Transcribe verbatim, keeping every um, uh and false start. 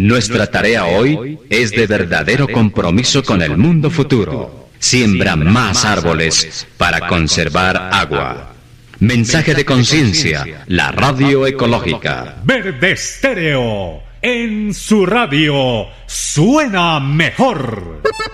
Nuestra tarea hoy es de verdadero compromiso con el mundo futuro. Siembra más árboles para conservar agua. Mensaje de conciencia, la radio ecológica. Verde Estéreo, en su radio, suena mejor.